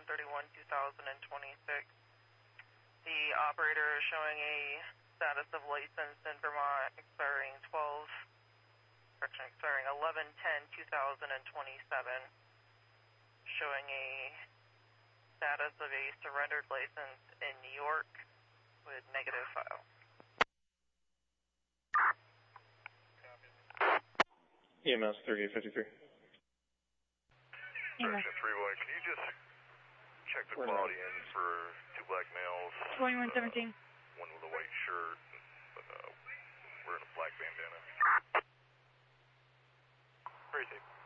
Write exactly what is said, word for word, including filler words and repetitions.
thirty-one two thousand twenty-six. The operator is showing a status of license in Vermont expiring twelve, correction, expiring eleven ten two thousand twenty-seven, showing a status of a surrendered license in New York with negative file. E M S thirty-eight fifty-three. Section three one, can you just check the Where's quality that? in for two black males? twenty-one seventeen. Uh, one with a white shirt, but uh, wearing a black bandana. Very safe.